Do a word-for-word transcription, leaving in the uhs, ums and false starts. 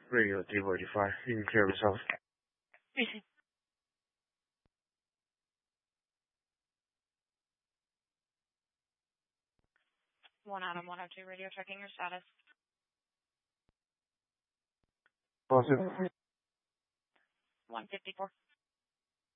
Radio D forty-five. You can clear yourself. Easy. One Adam one oh two radio checking your status. Positive. one fifty-four.